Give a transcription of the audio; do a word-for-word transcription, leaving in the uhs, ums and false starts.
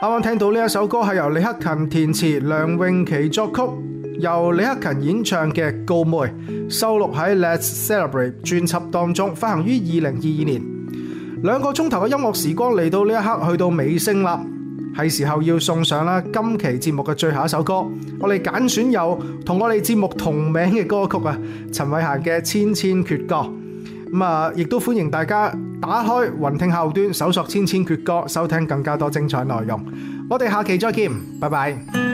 啱啱聽到呢一首歌係由李克勤填詞、梁詠琪作曲，由李克勤演唱嘅《告妹》，收錄喺《Let's Celebrate》專輯當中，發行於二零二二年。兩個鐘頭嘅音樂時光嚟到呢一刻，去到尾聲啦，係時候要送上啦今期節目嘅最後一首歌。我哋揀選有同我哋節目同名嘅歌曲啊，陳慧嫻嘅《千千闕歌》。咁啊，亦都歡迎大家打開雲聽後端，搜索《千千闕歌》，收聽更加多精彩內容。我哋下期再見，拜拜。